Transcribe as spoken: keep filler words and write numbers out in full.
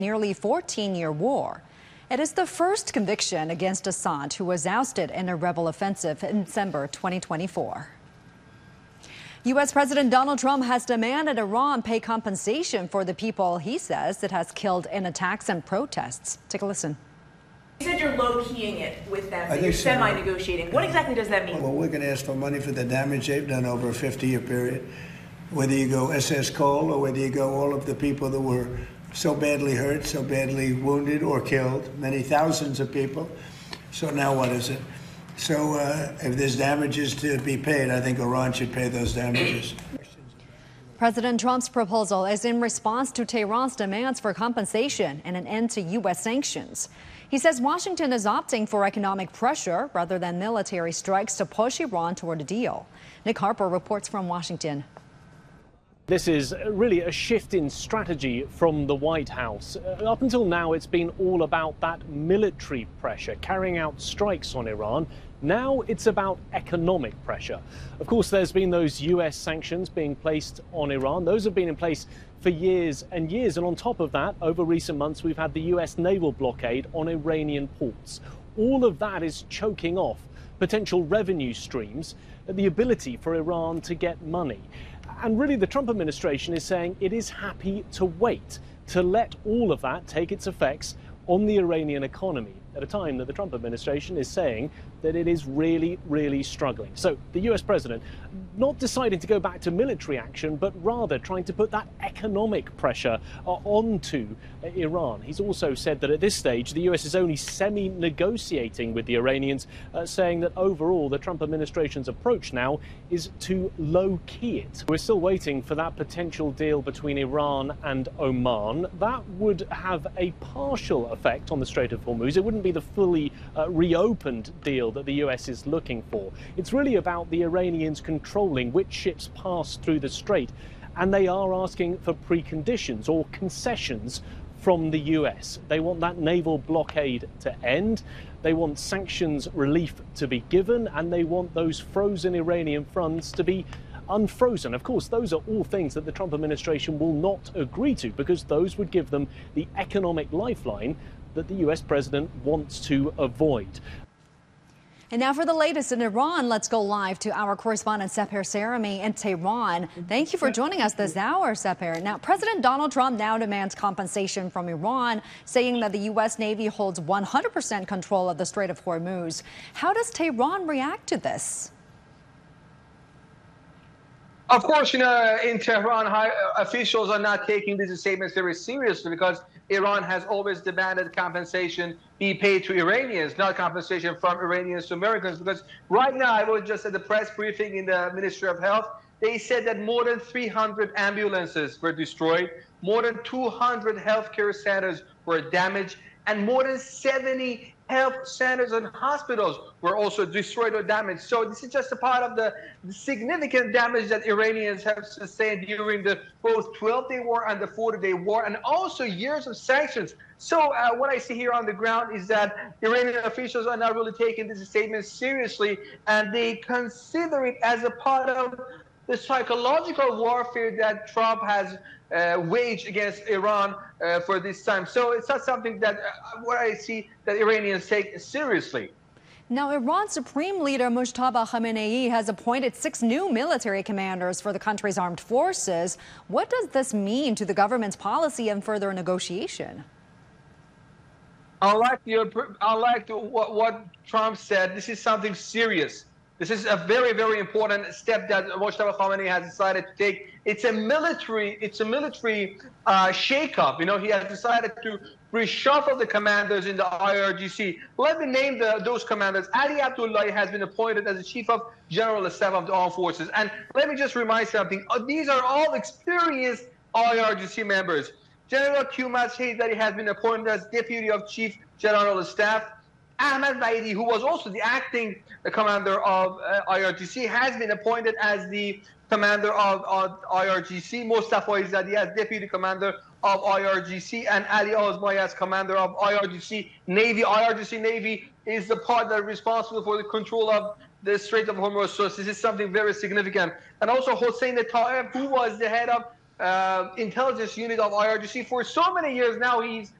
nearly fourteen-year war. It is the first conviction against Assad, who was ousted in a rebel offensive in December twenty twenty-four. U S President Donald Trump has demanded Iran pay compensation for the people he says it has killed in attacks and protests. Take a listen. You said you're low-keying it with them, that I you're think so. semi-negotiating. What exactly does that mean? Well, we're going to ask for money for the damage they've done over a fifty-year period. Whether you go S S Cole or whether you go all of the people that were so badly hurt, so badly wounded or killed, many thousands of people. So now what is it? So uh, if there's damages to be paid, I think Iran should pay those damages. President Trump's proposal is in response to Tehran's demands for compensation and an end to U S sanctions. He says Washington is opting for economic pressure rather than military strikes to push Iran toward a deal. Nick Harper reports from Washington. This is really a shift in strategy from the White House. Uh, up until now, it's been all about that military pressure, carrying out strikes on Iran. Now it's about economic pressure. Of course, there's been those U S sanctions being placed on Iran. Those have been in place for years and years. And on top of that, over recent months, we've had the U S naval blockade on Iranian ports. All of that is choking off potential revenue streams, the ability for Iran to get money. And really, the Trump administration is saying it is happy to wait, to let all of that take its effects on the Iranian economy at a time that the Trump administration is saying that it is really, really struggling. So the U S president not deciding to go back to military action, but rather trying to put that economic pressure uh, onto uh, Iran. He's also said that at this stage, the U S is only semi-negotiating with the Iranians, uh, saying that overall the Trump administration's approach now is to low-key it. We're still waiting for that potential deal between Iran and Oman. That would have a partial effect on the Strait of Hormuz. It wouldn't be the fully uh, reopened deal that the U S is looking for. It's really about the Iranians controlling which ships pass through the strait, and they are asking for preconditions or concessions from the U S. They want that naval blockade to end, they want sanctions relief to be given, and they want those frozen Iranian funds to be unfrozen. Of course, those are all things that the Trump administration will not agree to, because those would give them the economic lifeline that the U S president wants to avoid. And now for the latest in Iran, let's go live to our correspondent Seper Serami in Tehran. Thank you for joining us this hour, Seper. Now, President Donald Trump now demands compensation from Iran, saying that the U S Navy holds one hundred percent control of the Strait of Hormuz. How does Tehran react to this? Of course, you know, in Tehran, high officials are not taking these statements very seriously, because Iran has always demanded compensation be paid to Iranians, not compensation from Iranians to Americans. Because right now, I was just at the press briefing in the Ministry of Health. They said that more than three hundred ambulances were destroyed, more than two hundred healthcare centers were damaged, and more than seventy health centers and hospitals were also destroyed or damaged. So this is just a part of the significant damage that Iranians have sustained during the both twelve-day war and the forty-day war, and also years of sanctions. So uh, what I see here on the ground is that Iranian officials are not really taking this statement seriously, and they consider it as a part of the psychological warfare that Trump has uh, waged against Iran uh, for this time. So it's not something that uh, what I see that Iranians take seriously. Now, Iran's Supreme Leader Mojtaba Khamenei has appointed six new military commanders for the country's armed forces. What does this mean to the government's policy and further negotiation? Unlike, your, unlike what, what Trump said, this is something serious. This is a very, very important step that Mojtaba Khamenei has decided to take. It's a military, it's a military uh, shakeup. You know, he has decided to reshuffle the commanders in the I R G C. Let me name the, those commanders. Ali Abdullahi has been appointed as the Chief of General Staff of the Armed Forces. And let me just remind something. Uh, these are all experienced I R G C members. General Qumaz Haydari has been appointed as Deputy of Chief General Staff. Ahmad Vaidi, who was also the acting commander of uh, I R G C, has been appointed as the commander of, of I R G C. Mustafa Izzadi as deputy commander of I R G C, and Ali Azmai as commander of I R G C Navy. I R G C Navy is the part that is responsible for the control of the Strait of Hormuz. So this is something very significant. And also Hossein Taeb, who was the head of uh, intelligence unit of I R G C. For so many years now, he's